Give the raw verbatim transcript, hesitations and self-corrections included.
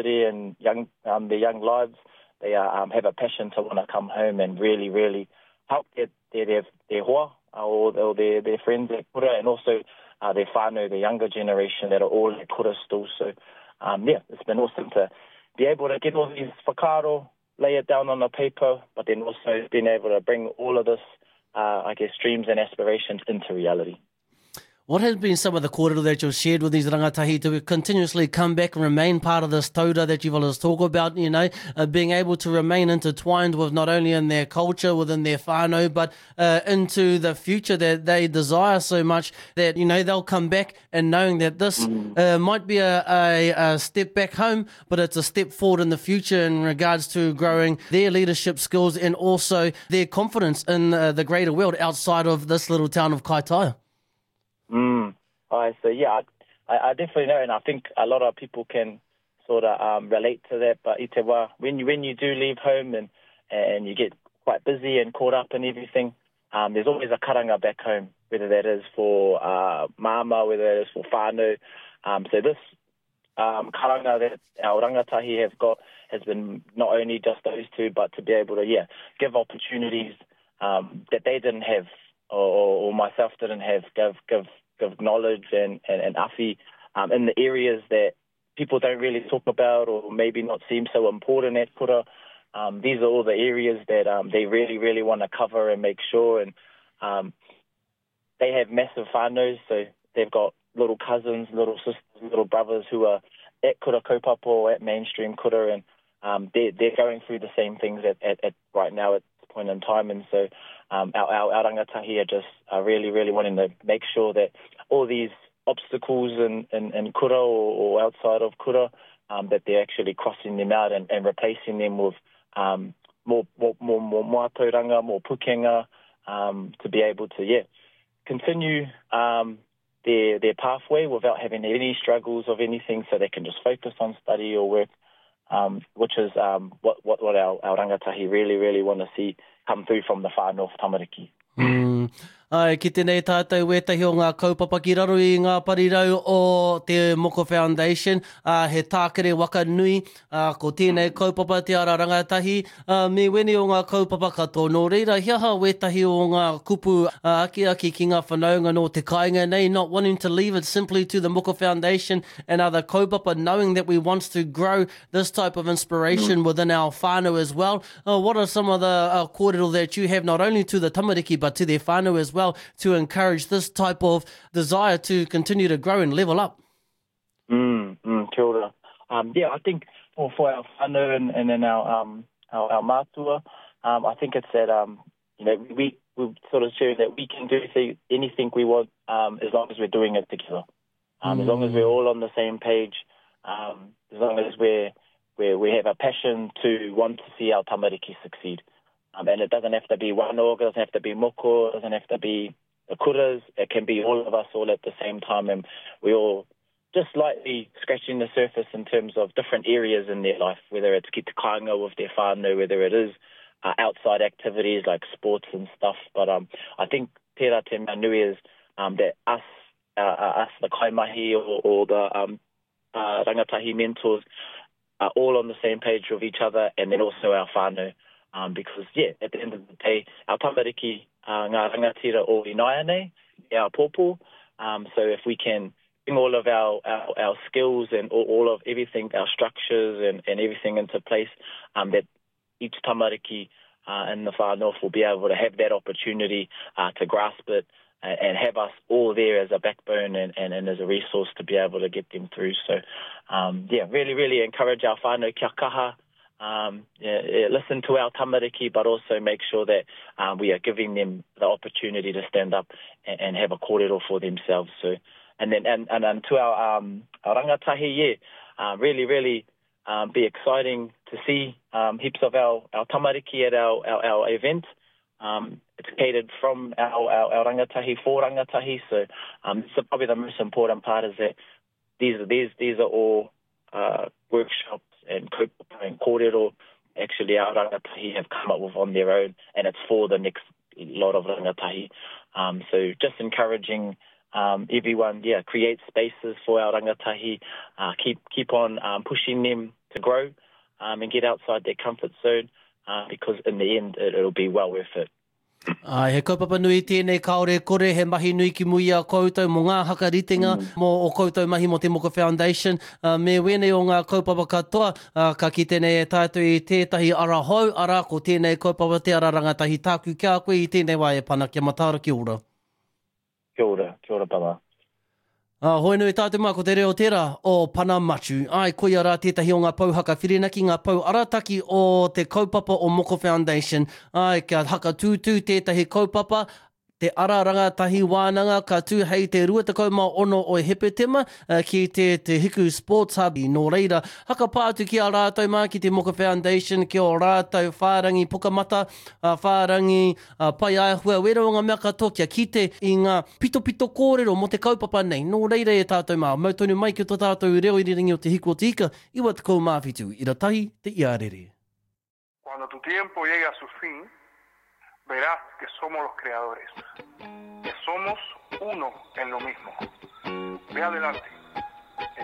and young um, their young lives. They uh, um, have a passion to want to come home and really, really help their their their, their hoa uh, or, or their their friends at kura, and also uh, their whānau, the younger generation that are all at kura still. So um, yeah, it's been awesome to be able to get all these whakaaro, lay it down on the paper, but then also being able to bring all of this, uh, I guess, dreams and aspirations into reality. What has been some of the kōrero that you've shared with these rangatahi to continuously come back and remain part of this tauta that you've always talked about, you know, uh, being able to remain intertwined with not only in their culture, within their whānau, but uh, into the future that they desire so much that, you know, they'll come back and knowing that this uh, might be a, a, a step back home, but it's a step forward in the future in regards to growing their leadership skills and also their confidence in uh, the greater world outside of this little town of Kaitaia. Mm. I so yeah, I, I definitely know, and I think a lot of people can sort of um, relate to that. But i te wā, when you when you do leave home and and you get quite busy and caught up in everything, um, there's always a karanga back home, whether that is for uh, mama, whether that is for whānau. Um, so this um, karanga that our rangatahi have got has been not only just those two, but to be able to yeah give opportunities um, that they didn't have. Or, or myself didn't have, give give give knowledge and, and, and afi um, in the areas that people don't really talk about or maybe not seem so important at kura. Um, these are all the areas that um, they really, really want to cover and make sure. And um, they have massive whānaus, so they've got little cousins, little sisters, little brothers who are at kura kaupapa or at mainstream kura, and um, they're, they're going through the same things at, at, at right now at this point in time. And so Um, our, our, our rangatahi are just uh, really, really wanting to make sure that all these obstacles in, in, in kura or, or outside of kura, um, that they're actually crossing them out and, and replacing them with um, more, more, more, more mātauranga, more pukenga, um, to be able to, yeah, continue um, their, their pathway without having any struggles of anything, so they can just focus on study or work, um, which is um, what, what, what our, our rangatahi really, really want to see come through from the far north Tamariki. Mm. Ai, ki tēnei tātou wētahi o ngā kaupapa ki raro i ngā parirau o te Moko Foundation, uh, he tākere waka nui, uh, ko tēnei kaupapa te ara rangatahi, uh, me wene o ngā kaupapa katoa. Nō reira, hiaha wētahi o ngā kupu uh, aki aki ki ngā whanaunga no te kāinga nei, not wanting to leave it simply to the Moko Foundation and other kaupapa, knowing that we want to grow this type of inspiration mm. within our whānau as well. Uh, what are some of the uh, kōrero that you have not only to the tamariki but to their whānau as well, to encourage this type of desire to continue to grow and level up? Mm, mm, kia ora. Um, yeah, I think for, for our whānau and, and then our, um, our, our mātua, um, I think it's that, um, you know, we, we sort of share that we can do anything we want um, as long as we're doing it together. Um, mm. As long as we're all on the same page, um, as long as we're, we're, we have a passion to want to see our tamariki succeed. Um, and it doesn't have to be one org, it doesn't have to be moko, it doesn't have to be the kuras. It can be all of us all at the same time, and we all just slightly scratching the surface in terms of different areas in their life, whether it's ki te kāinga with their whānau, whether it is uh, outside activities like sports and stuff. But um, I think tērā te mea nui is um, that us, uh, us the kaimahi or, or the um, uh, rangatahi mentors are all on the same page with each other, and then also our whānau. Um, because, yeah, at the end of the day, our tamariki, uh, ngā rangatira o inaia nei, our pōpō. Um, so if we can bring all of our, our, our skills and all, all of everything, our structures and, and everything into place, um, that each tamariki uh, in the far north will be able to have that opportunity uh, to grasp it and, and have us all there as a backbone and, and, and as a resource to be able to get them through. So, um, yeah, really, really encourage our whānau kia kaha. Um, yeah, yeah, listen to our tamariki, but also make sure that um, we are giving them the opportunity to stand up and, and have a kōrero for themselves. So, and then and, and, and to our, um, our rangatahi, yeah, uh, really, really um, be exciting to see um, heaps of our, our tamariki at our, our, our event. Um, it's catered from our, our, our rangatahi for rangatahi. So, um, so probably the most important part is that these are these these are all uh, workshops and kaupapa and kōrero actually our rangatahi have come up with on their own, and it's for the next lot of rangatahi. Um, so just encouraging um, everyone, yeah, create spaces for our rangatahi, uh, keep keep on um, pushing them to grow um, and get outside their comfort zone uh, because in the end it, it'll be well worth it. Ai, he kaupapa nui tēnei kaore kore, he mahi nui ki mui a koutou mo ngā hakaritenga mm. mo o koutou mahi mo te Moko Foundation. Uh, me wene o ngā kaupapa katoa, uh, ka ki tēnei e tātou i tētahi ara hau, ara ko tēnei kaupapa te ara rangatahi tāku kia koe i tēnei wā e pana kia matara ki ora. Kia ora, kia ora pama. Uh, hoi nui tātou mā ko te reo tērā o Pana Matu. Ai, koe ara tētahi o ngā pauhaka whirinaki, ngā pau arataki o te kaupapa o Moko Foundation. Ai, kia haka tūtū tētahi kaupapa, te ara rangatahi wānanga, ka tū hei te rua te kaumā ono o Hepetema, uh, ki te te Hiku Sports Hub i nō reira. Haka pātu ki a rātou mā ki te Moko Foundation, ki o rātou whārangi pukamata, uh, whārangi uh, pai aihua, wera o ngā mea katoa kia kite i ngā pito pito kōrero mo te kaupapa nei. Nō reira e tātou mā, mautonu mai ki o tātou reo i ringi o te Hiku o te Ika, iwa te kou māwhitu, i ratahi te iarere. Cuando tu tiempo llegue a su fin, verás que somos los creadores, que somos uno en lo mismo. Ve adelante.